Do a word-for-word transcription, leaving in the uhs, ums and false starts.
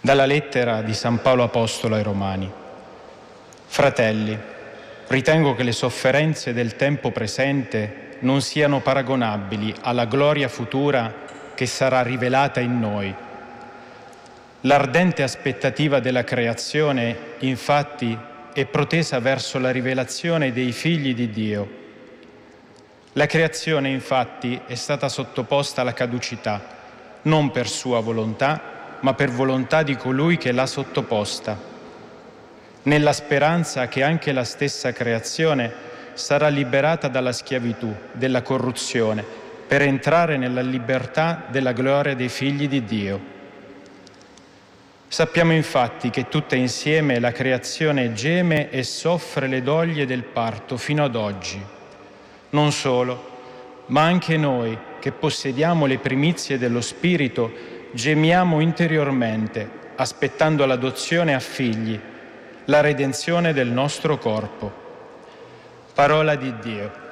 Dalla lettera di San Paolo Apostolo ai Romani. Fratelli, ritengo che le sofferenze del tempo presente non siano paragonabili alla gloria futura che sarà rivelata in noi. L'ardente aspettativa della creazione, infatti, è protesa verso la rivelazione dei figli di Dio. La creazione, infatti, è stata sottoposta alla caducità, non per sua volontà, ma per volontà di colui che l'ha sottoposta, nella speranza che anche la stessa creazione sarà liberata dalla schiavitù, della corruzione, per entrare nella libertà della gloria dei figli di Dio. Sappiamo infatti che tutta insieme la creazione geme e soffre le doglie del parto fino ad oggi. Non solo, ma anche noi che possediamo le primizie dello Spirito gemiamo interiormente, aspettando l'adozione a figli, la redenzione del nostro corpo. Parola di Dio.